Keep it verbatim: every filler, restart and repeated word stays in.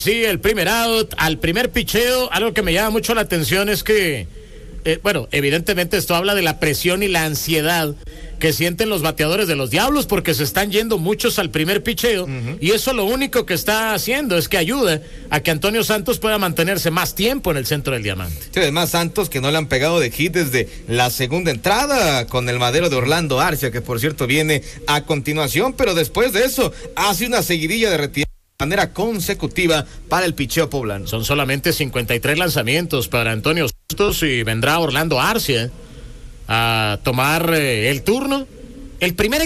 Sí, el primer out, al primer picheo. Algo que me llama mucho la atención es que, eh, bueno, evidentemente esto habla de la presión y la ansiedad que sienten los bateadores de los Diablos, porque se están yendo muchos al primer picheo, uh-huh. y eso lo único que está haciendo es que ayuda a que Antonio Santos pueda mantenerse más tiempo en el centro del diamante. Sí, además Santos, que no le han pegado de hit desde la segunda entrada con el madero de Orlando Arcia, que por cierto viene a continuación, pero después de eso hace una seguidilla de retirada de manera consecutiva para el picheo poblano. Son solamente cincuenta y tres lanzamientos para Antonio Santos y vendrá Orlando Arcia a tomar eh, el turno. El primer